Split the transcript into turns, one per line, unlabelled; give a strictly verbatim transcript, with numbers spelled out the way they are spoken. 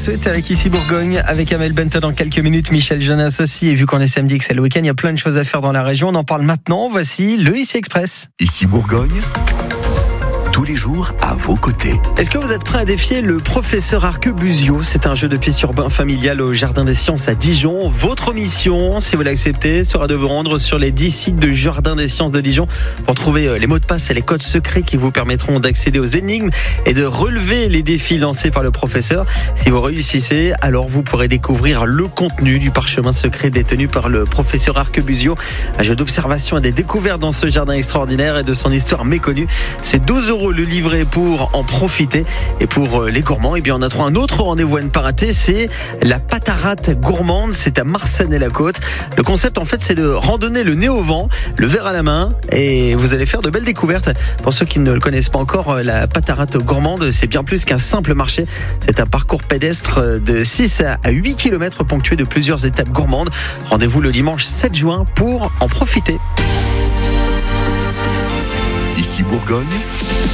Suite avec Ici Bourgogne, avec Amel Bento dans quelques minutes, Michel Jonas aussi. Et vu qu'on est samedi et que c'est le week-end, il y a plein de choses à faire dans la région. On en parle maintenant. Voici le Ici Express.
Ici Bourgogne, tous les jours à vos côtés.
Est-ce que vous êtes prêt à défier le professeur Arquebuzio? C'est un jeu de pistes urbain familial au Jardin des Sciences à Dijon. Votre mission, si vous l'acceptez, sera de vous rendre sur les dix sites du Jardin des Sciences de Dijon pour trouver les mots de passe et les codes secrets qui vous permettront d'accéder aux énigmes et de relever les défis lancés par le professeur. Si vous réussissez, alors vous pourrez découvrir le contenu du parchemin secret détenu par le professeur Arquebuzio. Un jeu d'observation et des découvertes dans ce jardin extraordinaire et de son histoire méconnue. C'est douze euros le livret pour en profiter. Et pour les gourmands, eh bien on a trouvé un autre rendez-vous à ne pas rater, c'est la patarate gourmande. C'est à Marsanne-et-la-Côte. Le concept, en fait, c'est de randonner le nez au vent, le verre à la main, et vous allez faire de belles découvertes. Pour ceux qui ne le connaissent pas encore, la patarate gourmande, c'est bien plus qu'un simple marché. C'est un parcours pédestre de six à huit kilomètres ponctué de plusieurs étapes gourmandes. Rendez-vous le dimanche sept juin pour en profiter.
Ici Bourgogne,